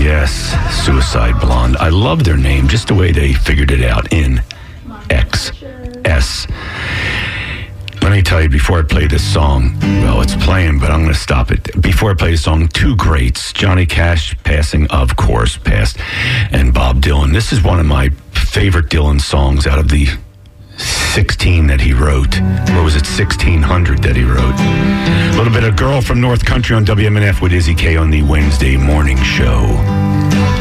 Yes, Suicide Blonde. I love their name, just the way they figured it out in XS. Let me tell you, before I play this song, well, it's playing, but I'm going to stop it. Before I play the song, two greats, Johnny Cash passing, of course, passed, and Bob Dylan. This is one of my favorite Dylan songs out of the 16 that he wrote. Or was it 1600 that he wrote? A little bit of Girl from North Country on WMNF with Izzy K on the Wednesday morning show.